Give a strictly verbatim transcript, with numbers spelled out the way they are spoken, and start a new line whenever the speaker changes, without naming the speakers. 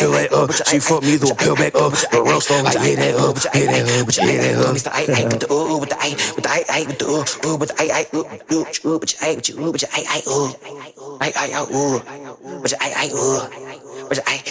fill that up. She fuck me, throw a pill back up. The real slow, like hit that up, hit that up, hit that up.
Mister I, I, with the ooh, with the I, with the I, I, with the ooh, ooh, with the I, I, ooh, ooh, ooh, with your I, with your ooh, with your I, I, ooh, I, I, I, ooh, with your I, I, ooh, with your I.